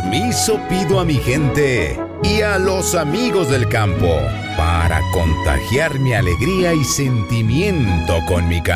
Permiso pido a mi gente y a los amigos del campo para contagiar mi alegría y sentimiento con mi canto.